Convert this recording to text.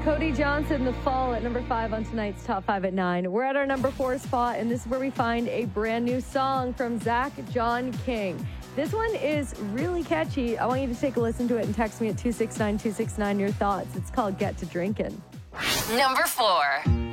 Cody Johnson, The Fall, at number 5 on tonight's Top 5 at 9. We're at our number 4 spot, and this is where we find a brand new song from Zach John King. This one is really catchy. I want you to take a listen to it and text me at 269-269 your thoughts. It's called Get to Drinkin'. Number 4.